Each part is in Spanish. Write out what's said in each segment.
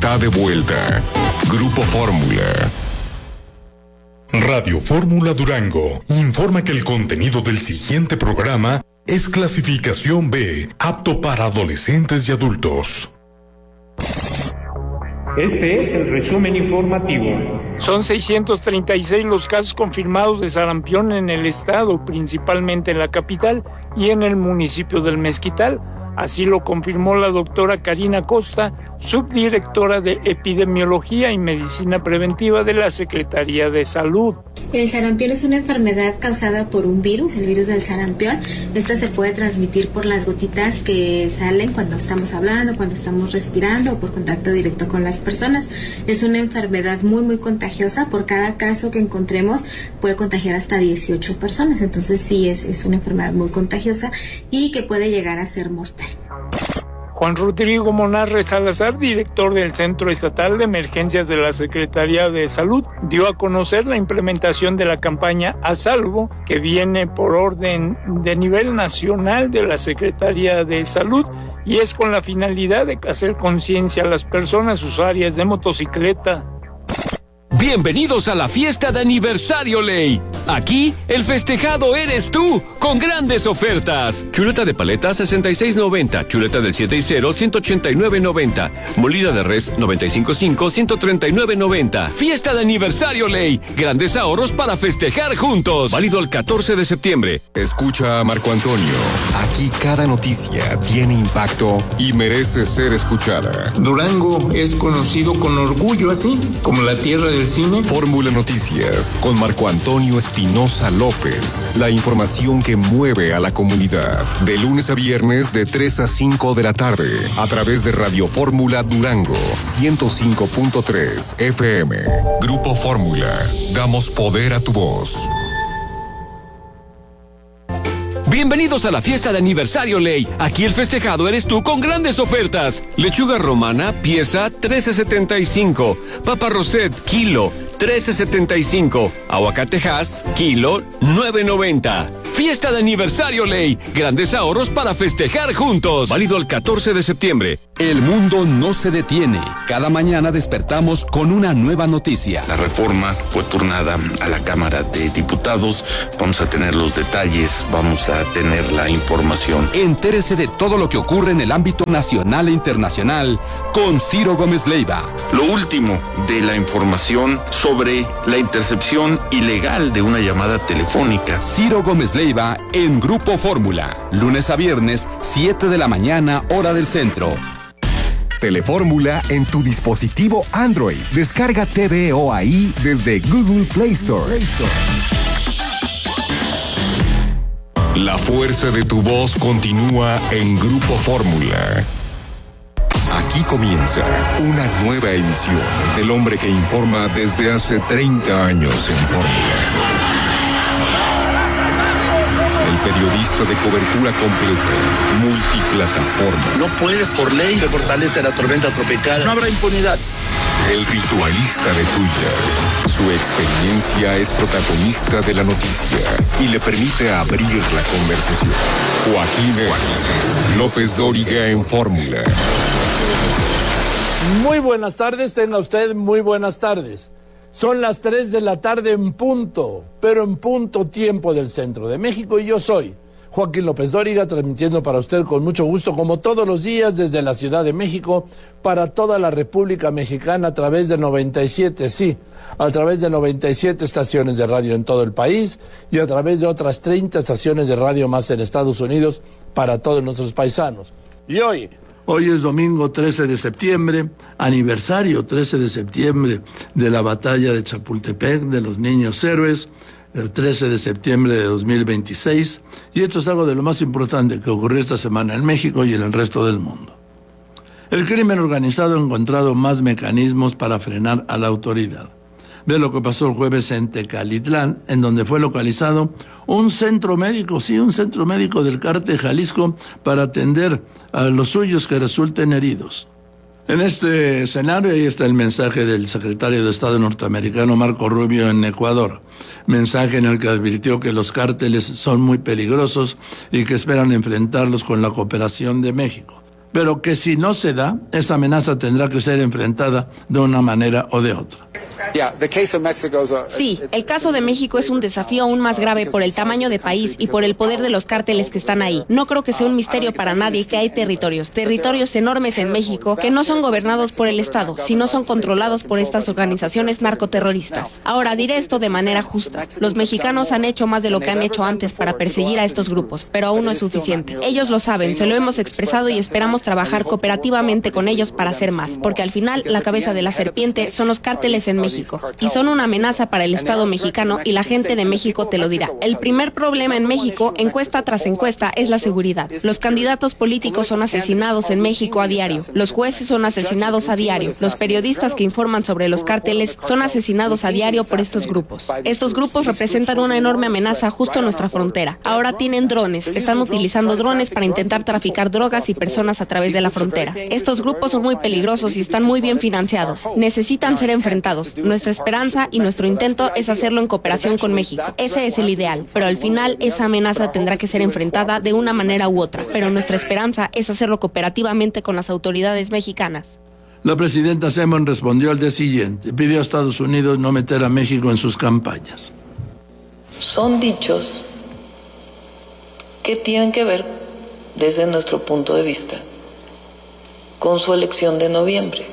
está de vuelta. Grupo Fórmula. Radio Fórmula Durango informa que el contenido del siguiente programa es clasificación B, apto para adolescentes y adultos. Este es el resumen informativo. Son 636 los casos confirmados de sarampión en el estado, principalmente en la capital y en el municipio del Mezquital. Así lo confirmó la doctora Karina Costa, subdirectora de Epidemiología y Medicina Preventiva de la Secretaría de Salud. El sarampión es una enfermedad causada por un virus, el virus del sarampión. Esta se puede transmitir por las gotitas que salen cuando estamos hablando, cuando estamos respirando o por contacto directo con las personas. Es una enfermedad muy contagiosa. Por cada caso que encontremos puede contagiar hasta 18 personas. Entonces sí, es una enfermedad muy contagiosa y que puede llegar a ser mortal. Juan Rodrigo Monarre Salazar, director del Centro Estatal de Emergencias de la Secretaría de Salud, dio a conocer la implementación de la campaña A Salvo, que viene por orden de nivel nacional de la Secretaría de Salud y es con la finalidad de hacer conciencia a las personas usuarias de motocicleta. Bienvenidos a la fiesta de aniversario Ley. Aquí, el festejado eres tú, con grandes ofertas. Chuleta de paleta, 66.90. Chuleta del 7 y 0, 189.90. Molida de res, 95.5, 139.90. Fiesta de aniversario Ley. Grandes ahorros para festejar juntos. Válido el 14 de septiembre. Escucha a Marco Antonio. Aquí cada noticia tiene impacto y merece ser escuchada. Durango es conocido con orgullo así, como la tierra del cine. Fórmula Noticias con Marco Antonio Espinosa López. La información que mueve a la comunidad. De lunes a viernes de 3 a 5 de la tarde. A través de Radio Fórmula Durango 105.3 FM. Grupo Fórmula. Damos poder a tu voz. Bienvenidos a la fiesta de aniversario Ley. Aquí el festejado eres tú con grandes ofertas. Lechuga romana, pieza 13.75. Papa Roset, kilo 13.75. Aguacatejas, kilo 9.90. Fiesta de aniversario Ley. Grandes ahorros para festejar juntos. Válido el 14 de septiembre. El mundo no se detiene. Cada mañana despertamos con una nueva noticia. La reforma fue turnada a la Cámara de Diputados. Vamos a tener los detalles, vamos a tener la información. Entérese de todo lo que ocurre en el ámbito nacional e internacional con Ciro Gómez Leiva. Lo último de la información sobre la intercepción ilegal de una llamada telefónica. Ciro Gómez Leiva en Grupo Fórmula. Lunes a viernes, 7 de la mañana, hora del centro. Telefórmula en tu dispositivo Android. Descarga TVO ahí desde Google Play Store. La fuerza de tu voz continúa en Grupo Fórmula. Aquí comienza una nueva emisión del hombre que informa desde hace 30 años en Fórmula. El periodista de cobertura completa, multiplataforma. No puede por ley se fortalece la tormenta tropical. No habrá impunidad. El ritualista de Twitter. Su experiencia es protagonista de la noticia y le permite abrir la conversación. Joaquín López Dóriga en Fórmula. Muy buenas tardes, tenga usted muy buenas tardes. Son las 3 de la tarde en punto, pero en punto tiempo del centro de México y yo soy Joaquín López Dóriga, transmitiendo para usted con mucho gusto, como todos los días, desde la Ciudad de México, para toda la República Mexicana a través de 97, sí, a través de 97 estaciones de radio en todo el país y a través de otras 30 estaciones de radio más en Estados Unidos para todos nuestros paisanos. Y Hoy es domingo 13 de septiembre, aniversario 13 de septiembre de la batalla de Chapultepec, de los niños héroes, el 13 de septiembre de 2026, y esto es algo de lo más importante que ocurrió esta semana en México y en el resto del mundo. El crimen organizado ha encontrado más mecanismos para frenar a la autoridad. Ve lo que pasó el jueves en Tecalitlán, en donde fue localizado un centro médico, un centro médico del Cártel Jalisco para atender a los suyos que resulten heridos. En este escenario, ahí está el mensaje del secretario de Estado norteamericano Marco Rubio en Ecuador. Mensaje en el que advirtió que los cárteles son muy peligrosos y que esperan enfrentarlos con la cooperación de México. pero que si no se da, esa amenaza tendrá que ser enfrentada de una manera o de otra. Sí, el caso de México es un desafío aún más grave por el tamaño de país y por el poder de los cárteles que están ahí. No creo que sea un misterio para nadie que hay territorios enormes en México que no son gobernados por el Estado, sino son controlados por estas organizaciones narcoterroristas. Ahora, diré esto de manera justa. Los mexicanos han hecho más de lo que han hecho antes para perseguir a estos grupos, pero aún no es suficiente. Ellos lo saben, se lo hemos expresado y esperamos trabajar cooperativamente con ellos para hacer más, porque al final la cabeza de la serpiente son los cárteles en México. Y son una amenaza para el Estado mexicano y la gente de México te lo dirá. El primer problema en México, encuesta tras encuesta, es la seguridad. Los candidatos políticos son asesinados en México a diario. Los jueces son asesinados a diario. Los periodistas que informan sobre los cárteles son asesinados a diario por estos grupos. Estos grupos representan una enorme amenaza justo en nuestra frontera. Ahora tienen drones. Están utilizando drones para intentar traficar drogas y personas a través de la frontera. Estos grupos son muy peligrosos y están muy bien financiados. Necesitan ser enfrentados. Nuestra esperanza y nuestro intento es hacerlo en cooperación con México. Ese es el ideal, pero al final esa amenaza tendrá que ser enfrentada de una manera u otra. Pero nuestra esperanza es hacerlo cooperativamente con las autoridades mexicanas. La presidenta Sheinbaum respondió al día siguiente. Pidió a Estados Unidos no meter a México en sus campañas. Son dichos que tienen que ver, desde nuestro punto de vista, con su elección de noviembre.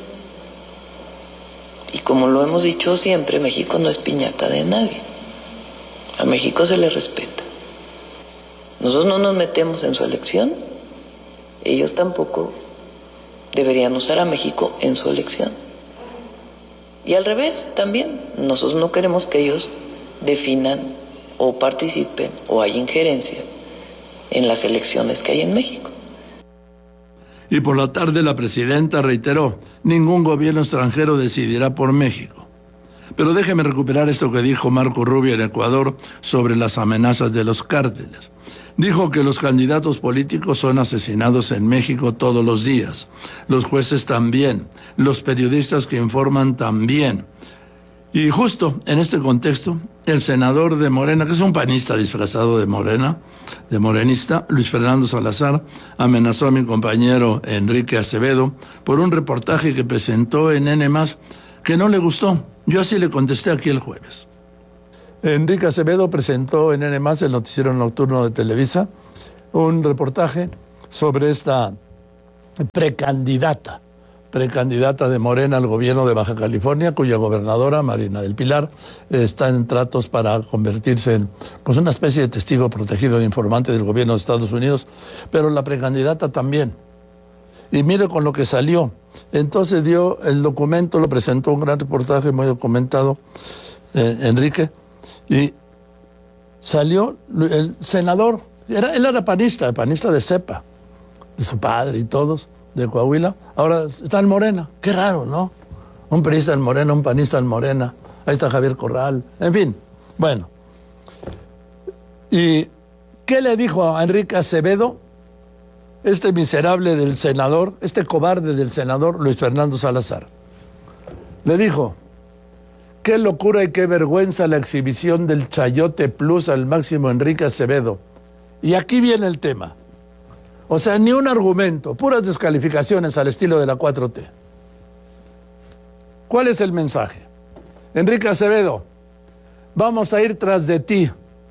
Y como lo hemos dicho siempre, México no es piñata de nadie. A México se le respeta. Nosotros no nos metemos en su elección. Ellos tampoco deberían usar a México en su elección. Y al revés también. Nosotros no queremos que ellos definan o participen o haya injerencia en las elecciones que hay en México. Y por la tarde la presidenta reiteró, ningún gobierno extranjero decidirá por México. Pero déjeme recuperar esto que dijo Marco Rubio en Ecuador sobre las amenazas de los cárteles. Dijo que los candidatos políticos son asesinados en México todos los días, los jueces también, los periodistas que informan también. Y justo en este contexto, el senador de Morena, que es un panista disfrazado de morenista, Luis Fernando Salazar, amenazó a mi compañero Enrique Acevedo por un reportaje que presentó en N+, que no le gustó. Yo así le contesté aquí el jueves. Enrique Acevedo presentó en N+, el noticiero nocturno de Televisa, un reportaje sobre esta precandidata de Morena al gobierno de Baja California, cuya gobernadora, Marina del Pilar, está en tratos para convertirse en una especie de testigo protegido de informante del gobierno de Estados Unidos, pero la precandidata también. Y mire con lo que salió. Entonces dio el documento, lo presentó, un gran reportaje muy documentado, Enrique, y salió el senador, él era panista de cepa, de su padre y todos, de Coahuila, ahora está en Morena. Qué raro, ¿no? Un periodista en Morena, un panista en Morena. Ahí está Javier Corral. En fin, bueno. ¿Y qué le dijo a Enrique Acevedo, este miserable del senador, este cobarde del senador Luis Fernando Salazar? Le dijo, qué locura y qué vergüenza la exhibición del Chayote Plus al máximo Enrique Acevedo. Y aquí viene el tema. O sea, ni un argumento, puras descalificaciones al estilo de la 4T. ¿Cuál es el mensaje? Enrique Acevedo, vamos a ir tras de ti.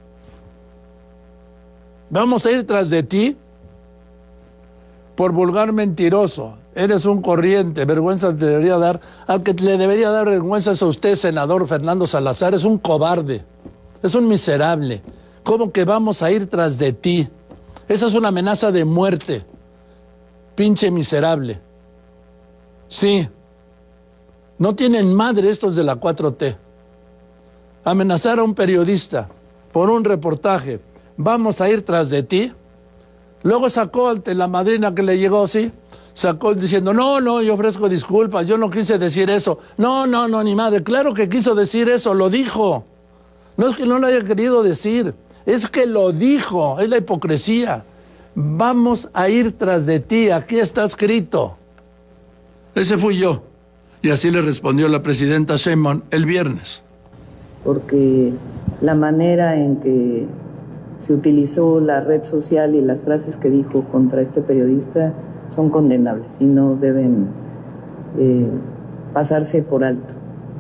Vamos a ir tras de ti por vulgar mentiroso. Eres un corriente, vergüenza te debería dar. Al que le debería dar vergüenza es a usted, senador Fernando Salazar, es un cobarde, es un miserable. ¿Cómo que vamos a ir tras de ti? Esa es una amenaza de muerte. Pinche miserable. Sí. No tienen madre estos de la 4T. Amenazar a un periodista por un reportaje. Vamos a ir tras de ti. Luego sacó ante la madrina que le llegó, sí. Sacó diciendo, no, yo ofrezco disculpas, yo no quise decir eso. No, ni madre. Claro que quiso decir eso, lo dijo. No es que no lo haya querido decir. Es que lo dijo, es la hipocresía. Vamos a ir tras de ti, aquí está escrito. Ese fui yo. Y así le respondió la presidenta Sheinbaum el viernes. Porque la manera en que se utilizó la red social y las frases que dijo contra este periodista son condenables y no deben pasarse por alto.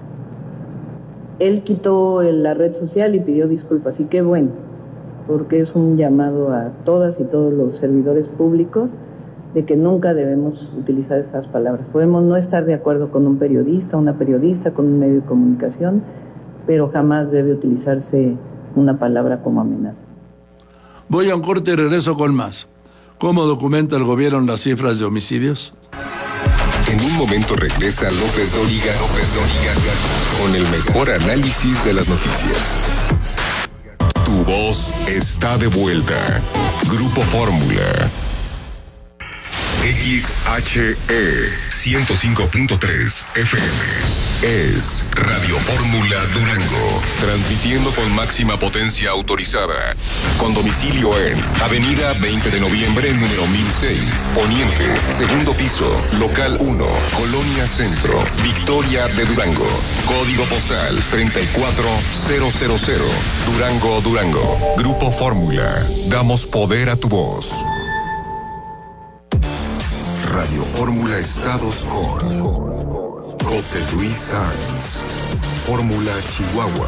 Él quitó la red social y pidió disculpas, y qué bueno, porque es un llamado a todas y todos los servidores públicos de que nunca debemos utilizar esas palabras. Podemos no estar de acuerdo con un periodista, una periodista, con un medio de comunicación, pero jamás debe utilizarse una palabra como amenaza. Voy a un corte y regreso con más. ¿Cómo documenta el gobierno las cifras de homicidios? En un momento regresa López Dóriga con el mejor análisis de las noticias. Tu voz está de vuelta. Grupo Fórmula. XHE 105.3 FM. Es Radio Fórmula Durango, transmitiendo con máxima potencia autorizada, con domicilio en Avenida 20 de Noviembre, número 1006, Poniente, segundo piso, local 1, Colonia Centro, Victoria de Durango, código postal 34000, Durango, Durango. Grupo Fórmula, damos poder a tu voz. Radio Fórmula Estados con José Luis Sáenz. Fórmula Chihuahua.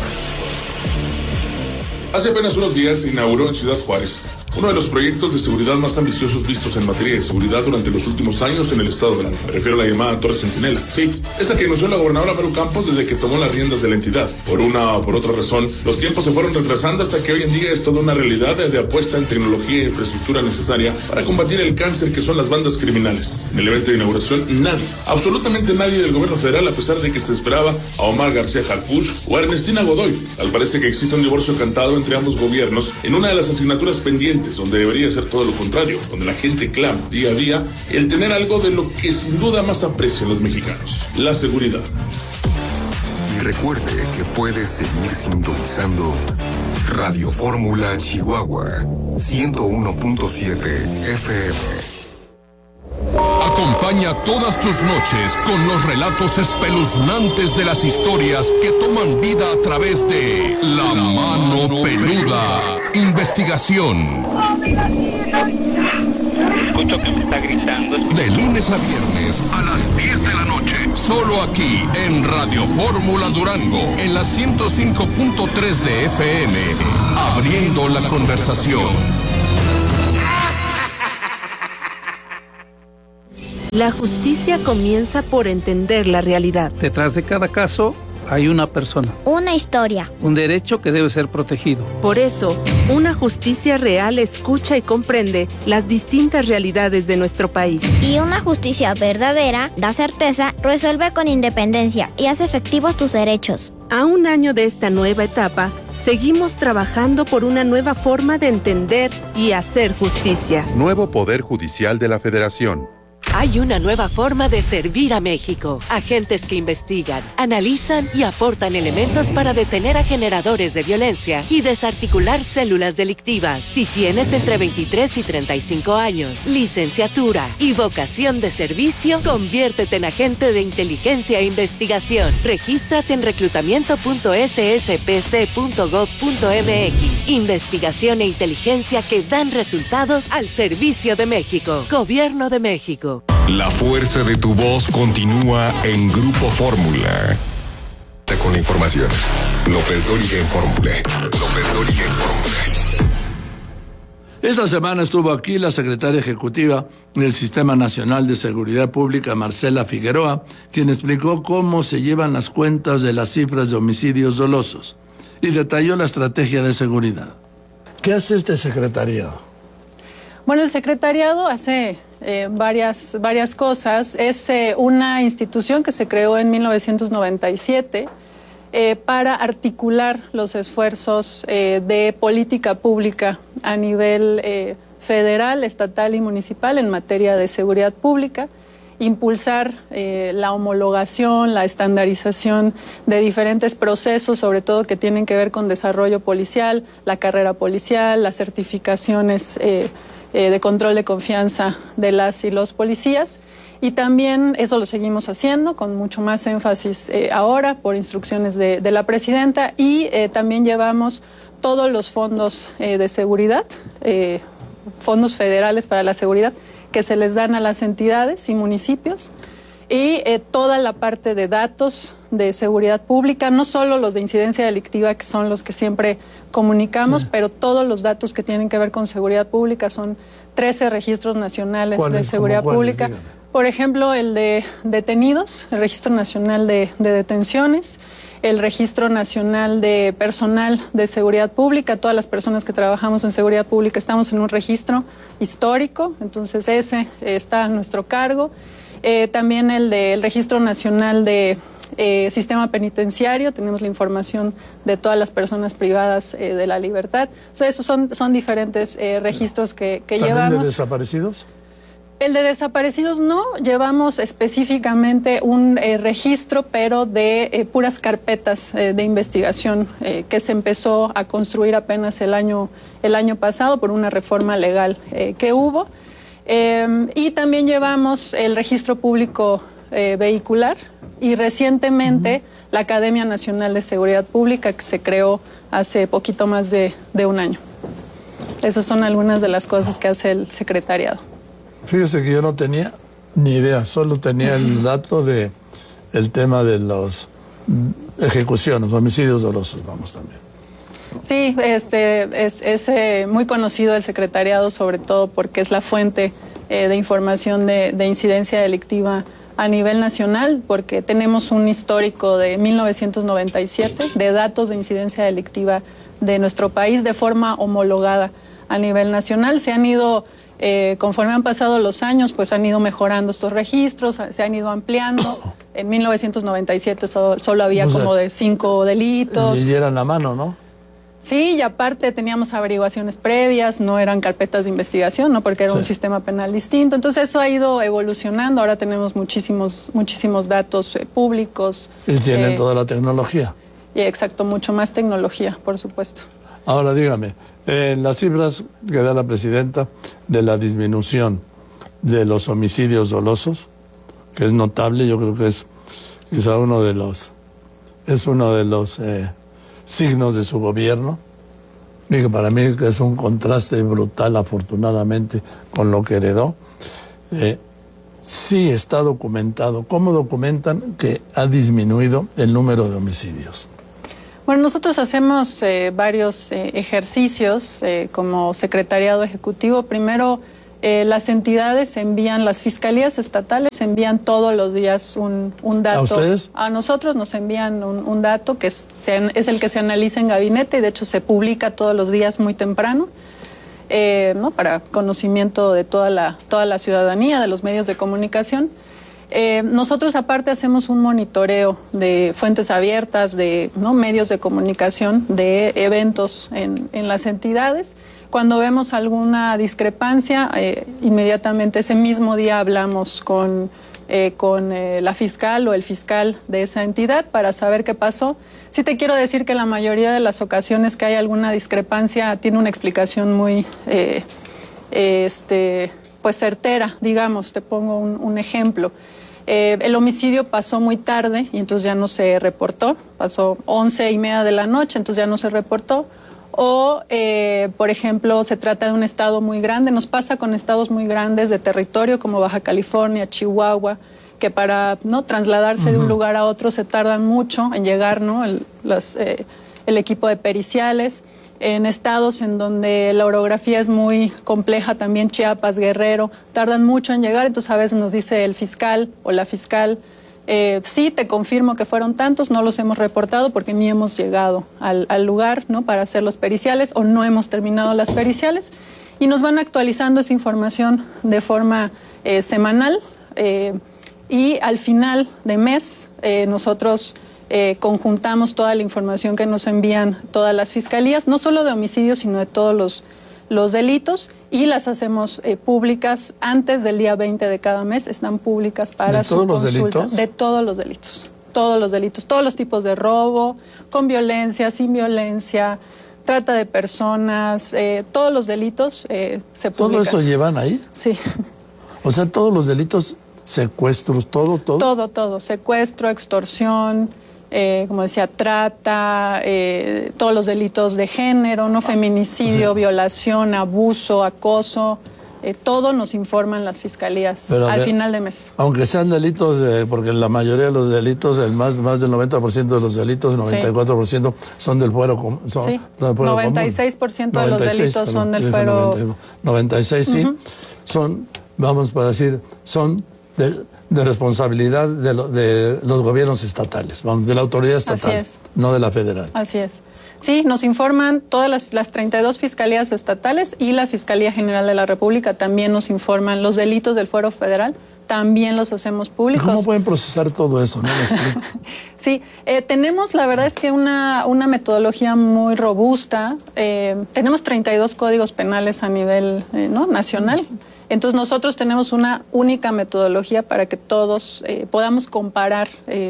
Hace apenas unos días se inauguró en Ciudad Juárez uno de los proyectos de seguridad más ambiciosos vistos en materia de seguridad durante los últimos años en el estado grande. Me refiero a la llamada Torre Centinela. Sí, esa que anunció la gobernadora Maru Campos desde que tomó las riendas de la entidad. Por una o por otra razón, los tiempos se fueron retrasando hasta que hoy en día es toda una realidad de apuesta en tecnología e infraestructura necesaria para combatir el cáncer que son las bandas criminales. En el evento de inauguración, nadie, absolutamente nadie del gobierno federal, a pesar de que se esperaba a Omar García Harfuch o a Ernestina Godoy. Tal parece que existe un divorcio cantado entre ambos gobiernos en una de las asignaturas pendientes, donde debería ser todo lo contrario, donde la gente clama día a día el tener algo de lo que sin duda más aprecian los mexicanos: la seguridad. Y recuerde que puede seguir sintonizando Radio Fórmula Chihuahua 101.7 FM. Acompaña todas tus noches con los relatos espeluznantes de las historias que toman vida a través de La Mano Peluda. Investigación. Escucho que me está gritando. De lunes a viernes a las 10 de la noche. Solo aquí en Radio Fórmula Durango, en la 105.3 de FM. Abriendo la conversación. La justicia comienza por entender la realidad. Detrás de cada caso hay una persona. Una historia. Un derecho que debe ser protegido. Por eso, una justicia real escucha y comprende las distintas realidades de nuestro país. Y una justicia verdadera da certeza, resuelve con independencia y hace efectivos tus derechos. A un año de esta nueva etapa, seguimos trabajando por una nueva forma de entender y hacer justicia. Nuevo Poder Judicial de la Federación. Hay una nueva forma de servir a México. Agentes que investigan, analizan y aportan elementos para detener a generadores de violencia y desarticular células delictivas. Si tienes entre 23 y 35 años, licenciatura y vocación de servicio, conviértete en agente de inteligencia e investigación. Regístrate en reclutamiento.sspc.gov.mx. Investigación e inteligencia que dan resultados al servicio de México. Gobierno de México. La fuerza de tu voz continúa en Grupo Fórmula. Con la información. López Dóriga en Fórmula. López Dóriga en Fórmula. Esta semana estuvo aquí la secretaria ejecutiva del Sistema Nacional de Seguridad Pública, Marcela Figueroa, quien explicó cómo se llevan las cuentas de las cifras de homicidios dolosos y detalló la estrategia de seguridad. ¿Qué hace este secretariado? Bueno, el secretariado hace varias cosas. Es una institución que se creó en 1997 para articular los esfuerzos de política pública a nivel federal, estatal y municipal en materia de seguridad pública, impulsar la homologación, la estandarización de diferentes procesos, sobre todo que tienen que ver con desarrollo policial, la carrera policial, las certificaciones de control de confianza de las y los policías, y también eso lo seguimos haciendo con mucho más énfasis ahora por instrucciones de la presidenta, y también llevamos todos los fondos de seguridad, fondos federales para la seguridad, que se les dan a las entidades y municipios, y toda la parte de datos de seguridad pública, no solo los de incidencia delictiva, que son los que siempre comunicamos, pero todos los datos que tienen que ver con seguridad pública. Son 13 registros nacionales de seguridad pública. Dígame. Por ejemplo, el de detenidos, el Registro Nacional de Detenciones, el Registro Nacional de Personal de Seguridad Pública. Todas las personas que trabajamos en seguridad pública estamos en un registro histórico, entonces ese está a nuestro cargo. También el del Registro Nacional de Sistema Penitenciario, tenemos la información de todas las personas privadas de la libertad. O sea, esos son diferentes registros que llevamos. ¿También de desaparecidos? El de desaparecidos no, llevamos específicamente un registro, pero de puras carpetas de investigación que se empezó a construir apenas el año pasado por una reforma legal que hubo. Y también llevamos el registro público vehicular y recientemente la Academia Nacional de Seguridad Pública, que se creó hace poquito más de un año. Esas son algunas de las cosas que hace el secretariado. Fíjese que yo no tenía ni idea, solo tenía el dato de el tema de los ejecuciones, homicidios dolosos, vamos también. Sí, es muy conocido el secretariado, sobre todo porque es la fuente de información de incidencia delictiva a nivel nacional, porque tenemos un histórico de 1997 de datos de incidencia delictiva de nuestro país de forma homologada a nivel nacional. Se han ido, conforme han pasado los años, pues han ido mejorando estos registros, se han ido ampliando. En 1997 solo había como de 5 delitos. Y eran a mano, ¿no? Sí, y aparte teníamos averiguaciones previas, no eran carpetas de investigación, ¿no? Porque era un sistema penal distinto. Entonces eso ha ido evolucionando, ahora tenemos muchísimos datos públicos. Y tienen toda la tecnología. Y exacto, mucho más tecnología, por supuesto. Ahora dígame, las cifras que da la presidenta de la disminución de los homicidios dolosos, que es notable, yo creo que es quizá uno de los signos de su gobierno, y que para mí es un contraste brutal, afortunadamente, con lo que heredó. Sí está documentado. ¿Cómo documentan que ha disminuido el número de homicidios? Bueno, nosotros hacemos varios ejercicios como secretariado ejecutivo. Primero, las entidades envían, las fiscalías estatales envían todos los días un dato. ¿A ustedes? A nosotros nos envían un dato que es el que se analiza en gabinete y de hecho se publica todos los días muy temprano, ¿no? Para conocimiento de toda la ciudadanía, de los medios de comunicación. Nosotros aparte hacemos un monitoreo de fuentes abiertas, de medios de comunicación, de eventos en las entidades. Cuando vemos alguna discrepancia, inmediatamente ese mismo día hablamos con la fiscal o el fiscal de esa entidad para saber qué pasó. Sí te quiero decir que la mayoría de las ocasiones que hay alguna discrepancia tiene una explicación muy pues certera, digamos. Te pongo un ejemplo. El homicidio pasó muy tarde y entonces ya no se reportó, pasó 11:30 de la noche, entonces ya no se reportó. O, por ejemplo, se trata de un estado muy grande, nos pasa con estados muy grandes de territorio como Baja California, Chihuahua, que para trasladarse de un lugar a otro se tardan mucho en llegar, ¿no? El equipo de periciales. En estados en donde la orografía es muy compleja, también Chiapas, Guerrero, tardan mucho en llegar, entonces a veces nos dice el fiscal o la fiscal, sí, te confirmo que fueron tantos, no los hemos reportado porque ni hemos llegado al lugar, ¿no? Para hacer los periciales o no hemos terminado las periciales y nos van actualizando esa información de forma semanal y al final de mes nosotros conjuntamos toda la información que nos envían todas las fiscalías, no solo de homicidios, sino de todos los delitos, y las hacemos públicas antes del día 20 de cada mes, están públicas para su consulta. ¿De todos los delitos? De todos los delitos, todos los tipos de robo, con violencia, sin violencia, trata de personas, todos los delitos se publican. ¿Todo eso llevan ahí? Sí. O sea, todos los delitos, secuestros, todo. Todo, secuestro, extorsión, como decía, trata, todos los delitos de género, no feminicidio, violación, abuso, acoso, todo nos informan las fiscalías al final de mes. Aunque sean delitos, porque la mayoría de los delitos, más del 90% de los delitos, el 94% son del fuero común. Sí, 96% de los delitos son del fuero. 96, sí. Son, vamos para decir, son de responsabilidad de los gobiernos estatales, vamos, de la autoridad estatal, no de la federal. Así es. Sí, nos informan todas las 32 fiscalías estatales y la Fiscalía General de la República también nos informan los delitos del fuero federal, también los hacemos públicos. ¿Cómo pueden procesar todo eso? ¿No? Sí, tenemos, la verdad es que una metodología muy robusta. Tenemos 32 códigos penales a nivel nacional. Entonces nosotros tenemos una única metodología para que todos podamos comparar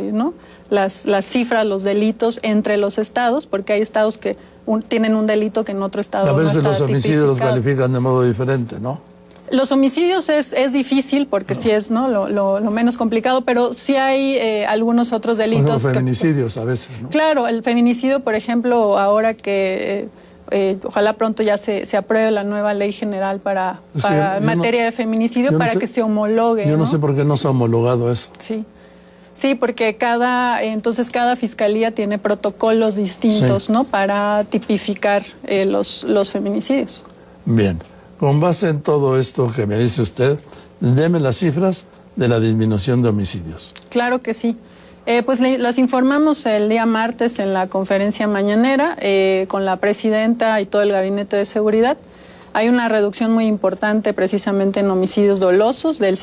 las cifras, los delitos entre los estados, porque hay estados que tienen un delito que en otro estado no está tipificado. A veces los homicidios los califican de modo diferente, ¿no? Los homicidios es difícil porque sí es lo menos complicado, pero sí hay algunos otros delitos. Los feminicidios a veces, ¿no? Claro, el feminicidio, por ejemplo, ahora que ojalá pronto ya se apruebe la nueva ley general para materia de feminicidio para que se homologue. Yo no sé por qué no se ha homologado eso. Sí, porque cada fiscalía tiene protocolos distintos, ¿no? Para tipificar los feminicidios. Bien, con base en todo esto que me dice usted, deme las cifras de la disminución de homicidios. Claro que sí. Pues las informamos el día martes en la conferencia mañanera con la presidenta y todo el gabinete de seguridad. Hay una reducción muy importante precisamente en homicidios dolosos del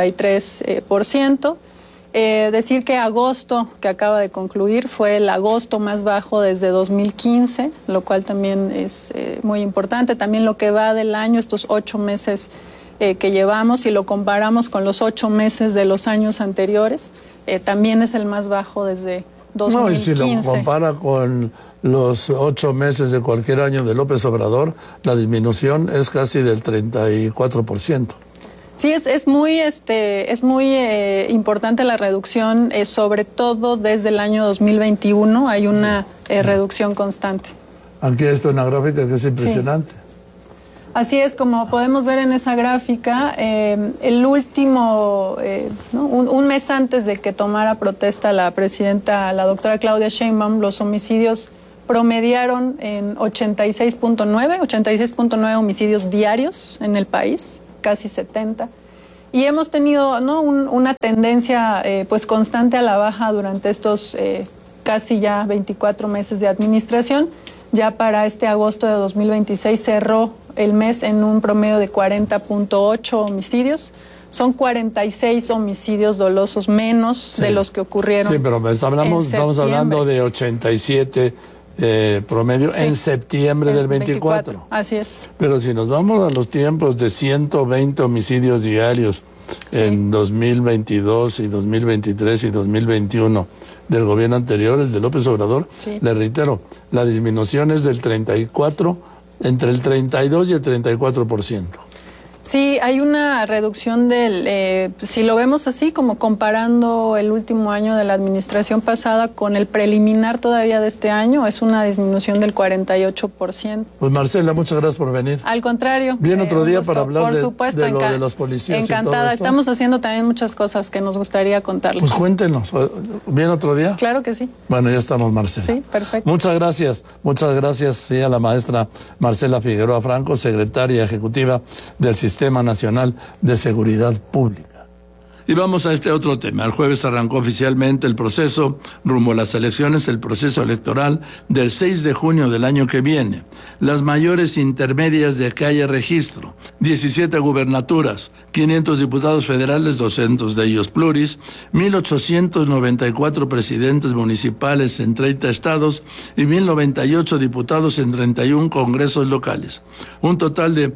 53%. Decir que agosto, que acaba de concluir, fue el agosto más bajo desde 2015, lo cual también es muy importante. También lo que va del año, estos 8 meses que llevamos, y lo comparamos con los 8 meses de los años anteriores, también es el más bajo desde 2015. No, y si lo compara con los 8 meses de cualquier año de López Obrador, la disminución es casi del 34%. Sí, es muy importante la reducción, sobre todo desde el año 2021 hay una reducción constante. Aquí está una gráfica que es impresionante. Sí. Así es, como podemos ver en esa gráfica, el último, un mes antes de que tomara protesta la presidenta, la doctora Claudia Sheinbaum, los homicidios promediaron en 86.9 homicidios diarios en el país, casi 70. Y hemos tenido una tendencia pues constante a la baja durante estos casi ya 24 meses de administración. Ya para este agosto de 2026 cerró el mes en un promedio de 40.8 homicidios. Son 46 homicidios dolosos menos de los que ocurrieron. Sí, pero estamos hablando de 87 promedio en septiembre del 24. Así es. Pero si nos vamos a los tiempos de 120 homicidios diarios en 2022 y 2023 y 2021 del gobierno anterior, el de López Obrador, le reitero, la disminución es del 34, entre el 32 y el 34%. Sí, hay una reducción si lo vemos así, como comparando el último año de la administración pasada con el preliminar todavía de este año, es una disminución del 48%. Pues Marcela, muchas gracias por venir. Al contrao. Bien, otro día para hablar de lo de los policías. Encantada, estamos haciendo también muchas cosas que nos gustaría contarles. Pues cuéntenos, ¿bien otro día? Claro que sí. Bueno, ya estamos, Marcela. Sí, perfecto. Muchas gracias a la maestra Marcela Figueroa Franco, secretaria ejecutiva del Sistema Nacional de Seguridad Pública. Y vamos a este otro tema. El jueves arrancó oficialmente el proceso rumbo a las elecciones, el proceso electoral del 6 de junio del año que viene. Las mayores intermedias de que haya registro. 17 gubernaturas, 500 diputados federales, 200 de ellos pluris, 1,894 presidentes municipales en 30 estados y 1,098 diputados en 31 congresos locales. Un total de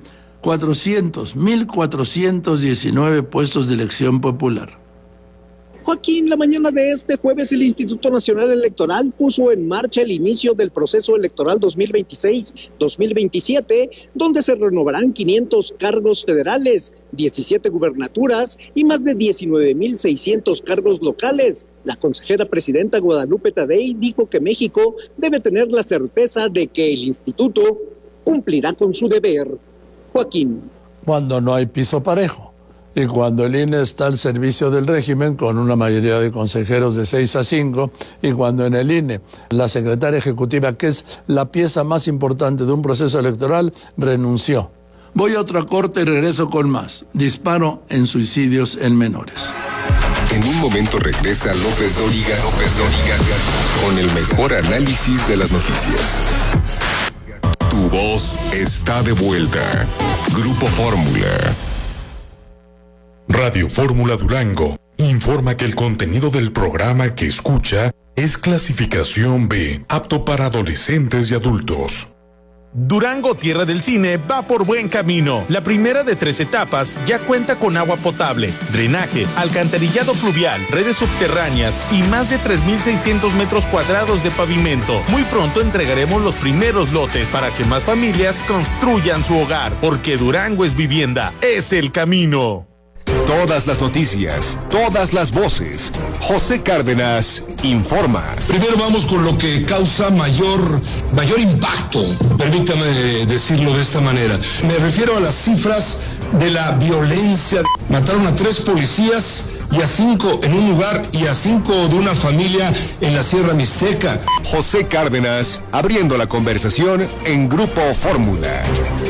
1,419 puestos de elección popular. Joaquín, la mañana de este jueves el Instituto Nacional Electoral puso en marcha el inicio del proceso electoral 2026-2027, donde se renovarán 500 cargos federales, 17 gubernaturas y más de 19,600 cargos locales. La consejera presidenta Guadalupe Tadei dijo que México debe tener la certeza de que el instituto cumplirá con su deber. Joaquín. cuando no hay piso parejo. Y cuando el INE está al servicio del régimen con una mayoría de consejeros de 6 a 5, y cuando en el INE la secretaria ejecutiva, que es la pieza más importante de un proceso electoral, renunció. Voy a otra corte y regreso con más. Disparo en suicidios en menores. En un momento regresa López Dóriga con el mejor análisis de las noticias. Tu voz está de vuelta. Grupo Fórmula. Radio Fórmula Durango informa que el contenido del programa que escucha es clasificación B, apto para adolescentes y adultos. Durango, tierra del cine, va por buen camino. La primera de 3 etapas ya cuenta con agua potable, drenaje, alcantarillado pluvial, redes subterráneas y más de 3.600 metros cuadrados de pavimento. Muy pronto entregaremos los primeros lotes para que más familias construyan su hogar, porque Durango es vivienda, es el camino. Todas las noticias, todas las voces. José Cárdenas informa. Primero vamos con lo que causa mayor impacto, permítame decirlo de esta manera. Me refiero a las cifras de la violencia. Mataron a 3 policías y a 5 en un lugar y a 5 de una familia en la Sierra Mixteca. José Cárdenas abriendo la conversación en Grupo Fórmula.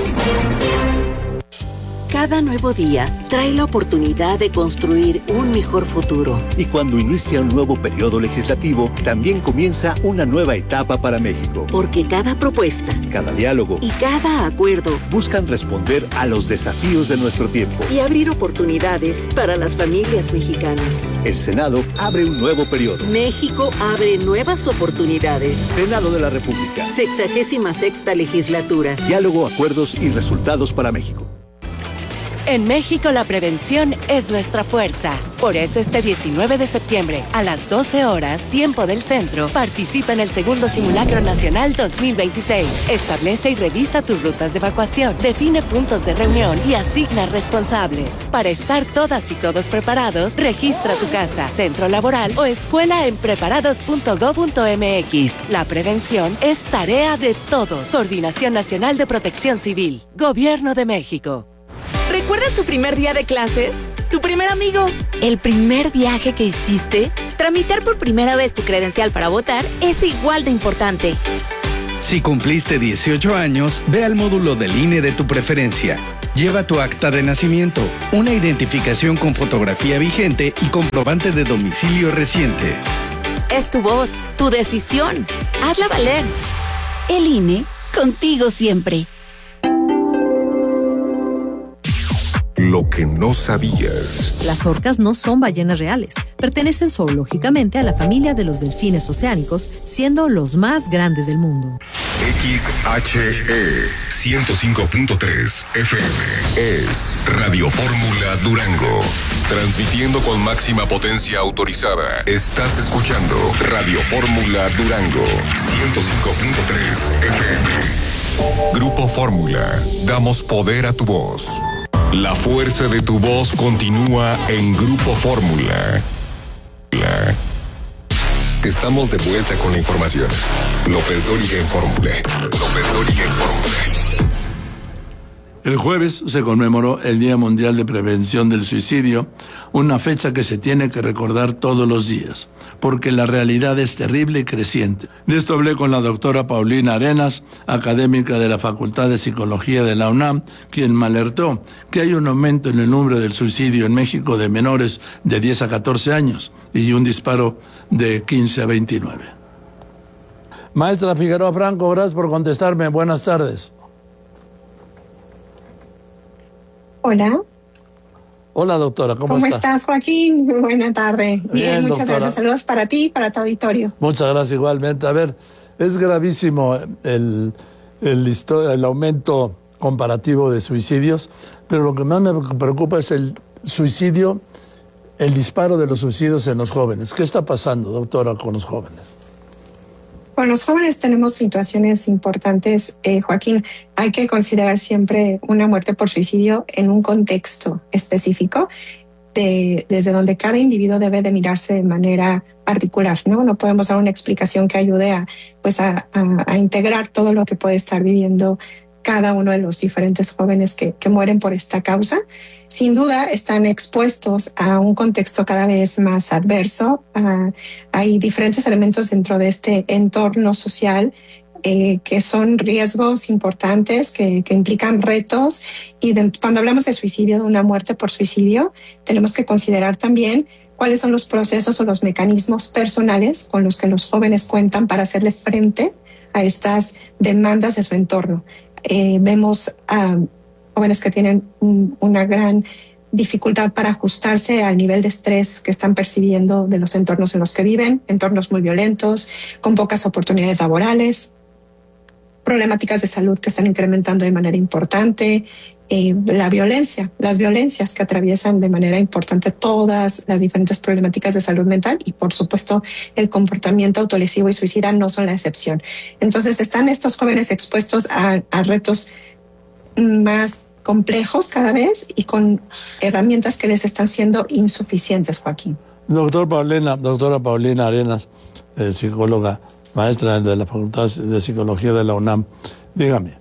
Cada nuevo día trae la oportunidad de construir un mejor futuro. Y cuando inicia un nuevo periodo legislativo, también comienza una nueva etapa para México. Porque cada propuesta, cada diálogo y cada acuerdo buscan responder a los desafíos de nuestro tiempo y abrir oportunidades para las familias mexicanas. El Senado abre un nuevo periodo. México abre nuevas oportunidades. Senado de la República. 66ª legislatura. Diálogo, acuerdos y resultados para México. En México la prevención es nuestra fuerza. Por eso este 19 de septiembre, a las 12 horas, tiempo del centro, participa en el segundo Simulacro Nacional 2026. Establece y revisa tus rutas de evacuación, define puntos de reunión y asigna responsables. Para estar todas y todos preparados, registra tu casa, centro laboral o escuela en preparados.gov.mx. La prevención es tarea de todos. Coordinación Nacional de Protección Civil. Gobierno de México. ¿Recuerdas tu primer día de clases? ¿Tu primer amigo? ¿El primer viaje que hiciste? Tramitar por primera vez tu credencial para votar es igual de importante. Si cumpliste 18 años, ve al módulo del INE de tu preferencia. Lleva tu acta de nacimiento, una identificación con fotografía vigente y comprobante de domicilio reciente. Es tu voz, tu decisión. Hazla valer. El INE, contigo siempre. Lo que no sabías. Las orcas no son ballenas reales. Pertenecen zoológicamente a la familia de los delfines oceánicos, siendo los más grandes del mundo. XHE 105.3 FM es Radio Fórmula Durango. Transmitiendo con máxima potencia autorizada. Estás escuchando Radio Fórmula Durango 105.3 FM. Grupo Fórmula. Damos poder a tu voz. La fuerza de tu voz continúa en Grupo Fórmula. Estamos de vuelta con la información. López Dóriga en Fórmula. El jueves se conmemoró el Día Mundial de Prevención del Suicidio, una fecha que se tiene que recordar todos los días, porque la realidad es terrible y creciente. De esto hablé con la doctora Paulina Arenas, académica de la Facultad de Psicología de la UNAM, quien me alertó que hay un aumento en el número del suicidio en México de menores de 10 a 14 años y un disparo de 15 a 29. Maestra Figueroa Franco, gracias por contestarme. Buenas tardes. Hola. Hola, doctora, ¿cómo estás, Joaquín? Buena tarde. Bien, muchas doctora. Gracias. Saludos para ti y para tu auditorio. Muchas gracias igualmente. A ver, es gravísimo el aumento comparativo de suicidios, pero lo que más me preocupa es el suicidio, el disparo de los suicidios en los jóvenes. ¿Qué está pasando, doctora, con los jóvenes? Con los jóvenes tenemos situaciones importantes, Joaquín. Hay que considerar siempre una muerte por suicidio en un contexto específico, desde donde cada individuo debe de mirarse de manera particular, ¿no? No podemos dar una explicación que ayude a integrar todo lo que puede estar viviendo cada uno de los diferentes jóvenes que mueren por esta causa. Sin duda están expuestos a un contexto cada vez más adverso. Hay diferentes elementos dentro de este entorno social que son riesgos importantes, que implican retos. Y cuando hablamos de suicidio, de una muerte por suicidio, tenemos que considerar también cuáles son los procesos o los mecanismos personales con los que los jóvenes cuentan para hacerle frente a estas demandas de su entorno. Vemos a jóvenes que tienen una gran dificultad para ajustarse al nivel de estrés que están percibiendo de los entornos en los que viven, entornos muy violentos, con pocas oportunidades laborales, problemáticas de salud que están incrementando de manera importante, las violencias que atraviesan de manera importante todas las diferentes problemáticas de salud mental, y por supuesto el comportamiento autolesivo y suicida no son la excepción. Entonces están estos jóvenes expuestos a retos más complejos cada vez y con herramientas que les están siendo insuficientes, Joaquín. Doctora Paulina Arenas, psicóloga, maestra de la Facultad de Psicología de la UNAM, dígame,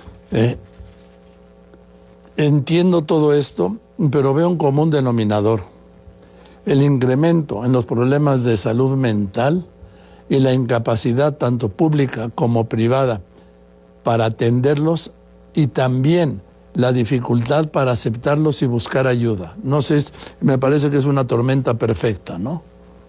entiendo todo esto, pero veo un común denominador: el incremento en los problemas de salud mental y la incapacidad tanto pública como privada para atenderlos, y también la dificultad para aceptarlos y buscar ayuda. No sé, me parece que es una tormenta perfecta, ¿no?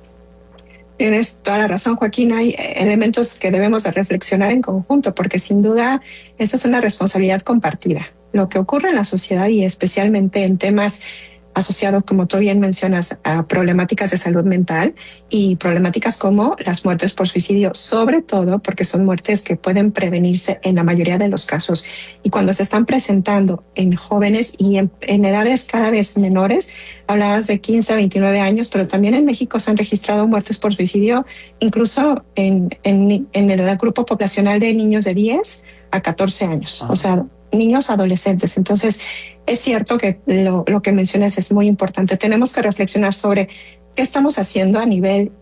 Tienes toda la razón, Joaquín. Hay elementos que debemos de reflexionar en conjunto, porque sin duda esta es una responsabilidad compartida. Lo que ocurre en la sociedad, y especialmente en temas asociados, como tú bien mencionas, a problemáticas de salud mental y problemáticas como las muertes por suicidio, sobre todo porque son muertes que pueden prevenirse en la mayoría de los casos. Y cuando se están presentando en jóvenes y en edades cada vez menores, hablabas de 15 a 29 años, pero también en México se han registrado muertes por suicidio, incluso en el grupo poblacional de niños de 10 a 14 años, o sea, niños adolescentes. Entonces, es cierto que lo que mencionas es muy importante. Tenemos que reflexionar sobre qué estamos haciendo a nivel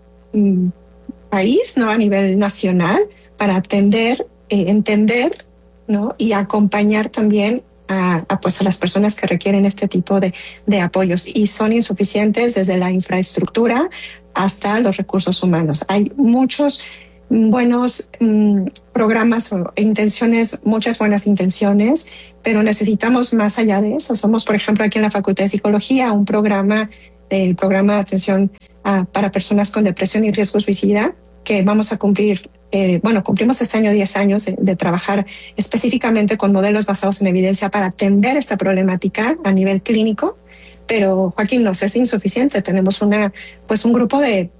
país, no a nivel nacional, para atender, entender, ¿no? Y acompañar también a las personas que requieren este tipo de apoyos, y son insuficientes desde la infraestructura hasta los recursos humanos. Hay muchos buenos programas o intenciones, muchas buenas intenciones, pero necesitamos más allá de eso. Somos, por ejemplo, aquí en la Facultad de Psicología, un programa de atención para personas con depresión y riesgo suicida, que vamos a cumplir, cumplimos este año 10 años de trabajar específicamente con modelos basados en evidencia para atender esta problemática a nivel clínico. Pero, Joaquín, nos es insuficiente. Tenemos un grupo de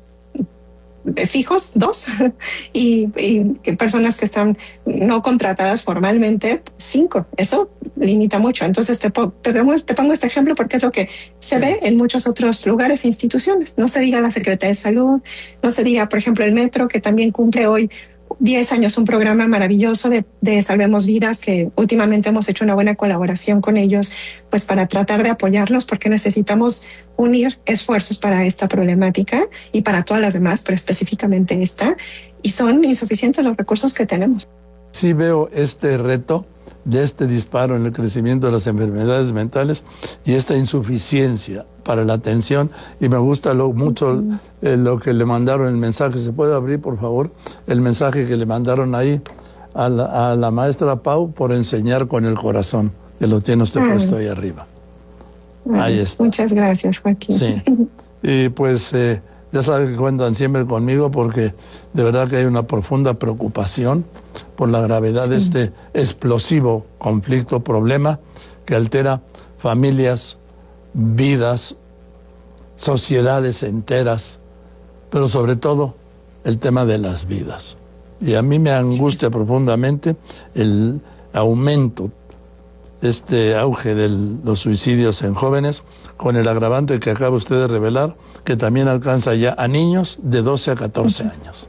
fijos, 2, y personas que están no contratadas formalmente, 5. Eso limita mucho. Entonces te pongo este ejemplo porque es lo que se ve en muchos otros lugares e instituciones. No se diga la Secretaría de Salud, no se diga, por ejemplo, el Metro, que también cumple hoy 10 años, un programa maravilloso de Salvemos Vidas, que últimamente hemos hecho una buena colaboración con ellos, pues para tratar de apoyarlos, porque necesitamos unir esfuerzos para esta problemática y para todas las demás, pero específicamente esta, y son insuficientes los recursos que tenemos. Sí veo este reto de este disparo en el crecimiento de las enfermedades mentales y esta insuficiencia para la atención, y me gusta mucho lo que le mandaron, el mensaje. ¿Se puede abrir, por favor, el mensaje que le mandaron ahí a la maestra Pau por enseñar con el corazón, que lo tiene usted puesto ahí arriba? Ahí está. Muchas gracias, Joaquín. Sí, y pues ya saben que cuentan siempre conmigo, porque de verdad que hay una profunda preocupación por la gravedad de este explosivo conflicto, problema que altera familias, vidas, sociedades enteras, pero sobre todo el tema de las vidas. Y a mí me angustia profundamente el aumento, este auge de los suicidios en jóvenes, con el agravante que acaba usted de revelar, que también alcanza ya a niños de 12 a 14 años.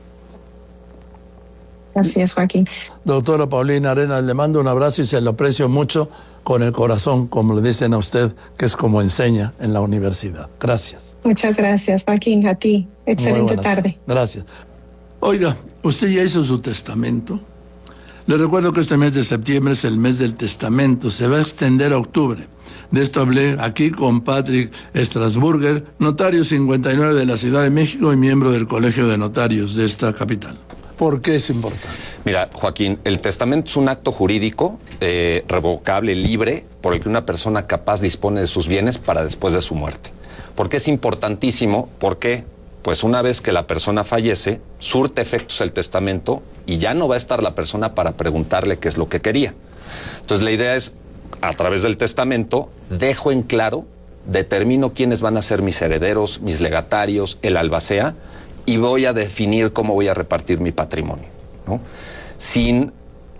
Así es, Joaquín. Doctora Paulina Arenas, le mando un abrazo y se lo aprecio mucho con el corazón, como le dicen a usted, que es como enseña en la universidad. Gracias. Muchas gracias, Joaquín. A ti. Excelente tarde. Gracias. Oiga, usted ya hizo su testamento. Les recuerdo que este mes de septiembre es el mes del testamento, se va a extender a octubre. De esto hablé aquí con Patrick Strasburger, notario 59 de la Ciudad de México y miembro del Colegio de Notarios de esta capital. ¿Por qué es importante? Mira, Joaquín, el testamento es un acto jurídico revocable, libre, por el que una persona capaz dispone de sus bienes para después de su muerte. ¿Por qué es importantísimo? Porque, pues una vez que la persona fallece, surte efectos el testamento y ya no va a estar la persona para preguntarle qué es lo que quería. Entonces la idea es, a través del testamento, dejo en claro, determino quiénes van a ser mis herederos, mis legatarios, el albacea, y voy a definir cómo voy a repartir mi patrimonio, ¿no? Sin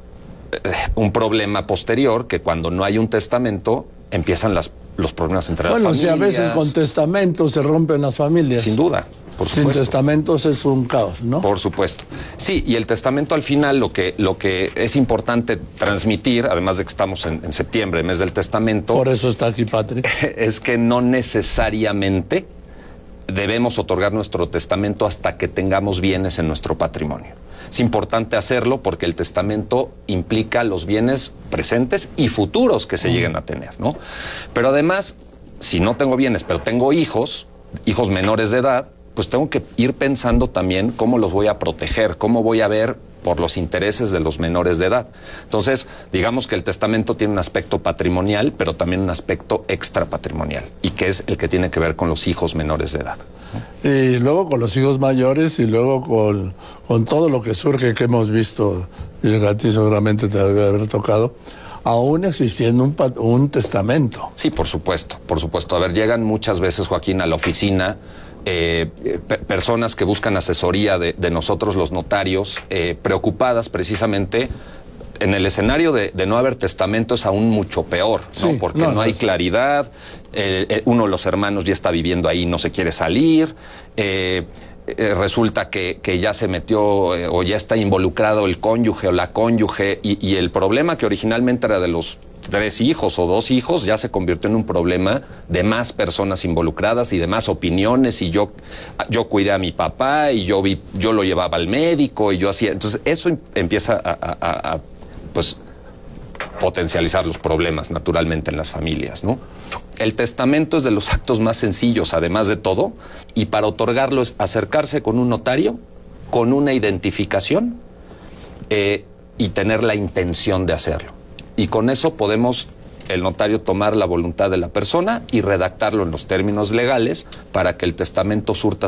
un problema posterior, que cuando no hay un testamento, empiezan los problemas entre las familias. Bueno, si a veces con testamentos se rompen las familias. Sin duda. Por supuesto. Sin testamentos es un caos, ¿no? Por supuesto. Sí, y el testamento al final lo que es importante transmitir, además de que estamos en septiembre, mes del testamento... Por eso está aquí Patrick. Es que no necesariamente debemos otorgar nuestro testamento hasta que tengamos bienes en nuestro patrimonio. Es importante hacerlo porque el testamento implica los bienes presentes y futuros que se lleguen a tener, ¿no? Pero además, si no tengo bienes, pero tengo hijos menores de edad, pues tengo que ir pensando también cómo los voy a proteger, cómo voy a ver por los intereses de los menores de edad. Entonces, digamos que el testamento tiene un aspecto patrimonial, pero también un aspecto extrapatrimonial, y que es el que tiene que ver con los hijos menores de edad. Y luego con los hijos mayores y luego con todo lo que surge que hemos visto, y a ti seguramente te debe haber tocado, aún existiendo un testamento. Sí, por supuesto, por supuesto. A ver, llegan muchas veces, Joaquín, a la oficina personas que buscan asesoría de nosotros los notarios, preocupadas precisamente. En el escenario de no haber testamento es aún mucho peor, ¿no? Sí, porque no hay claridad, uno de los hermanos ya está viviendo ahí, no se quiere salir, resulta que ya se metió o ya está involucrado el cónyuge o la cónyuge, y el problema que originalmente era de los 3 hijos o 2 hijos ya se convirtió en un problema de más personas involucradas y de más opiniones, y yo cuidé a mi papá y yo lo llevaba al médico y yo hacía. Entonces eso empieza a pues potencializar los problemas naturalmente en las familias, ¿no? El testamento es de los actos más sencillos, además de todo, y para otorgarlo es acercarse con un notario, con una identificación y tener la intención de hacerlo. Y con eso podemos, el notario, tomar la voluntad de la persona y redactarlo en los términos legales para que el testamento surta